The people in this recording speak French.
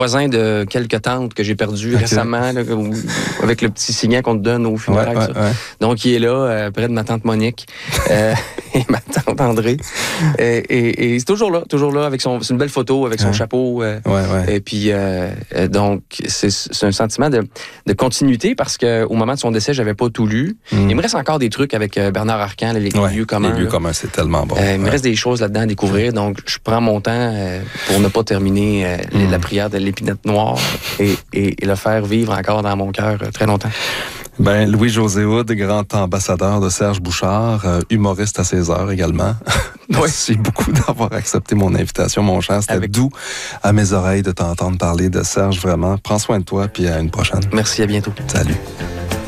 voisin de quelques tantes que j'ai perdu récemment, là, avec le petit signet qu'on te donne au funérailles. Ouais. Donc, il est là, près de ma tante Monique et ma tante André. Et c'est toujours là, avec c'est une belle photo, avec son chapeau. Et puis, donc, c'est un sentiment de continuité parce qu'au moment de son décès, j'avais pas tout lu. Il me reste encore des trucs avec Bernard Arcan, les lieux communs. Les lieux communs, c'est tellement bon. Il me reste des choses là-dedans à découvrir. Donc, je prends mon temps pour ne pas terminer la prière de l'épinette noire et le faire vivre encore dans mon cœur très longtemps. Louis-José Hood, grand ambassadeur de Serge Bouchard, humoriste à ses heures également. Merci beaucoup d'avoir accepté mon invitation, mon cher. C'était doux à mes oreilles de t'entendre parler de Serge, vraiment. Prends soin de toi, puis à une prochaine. Merci, à bientôt. Salut.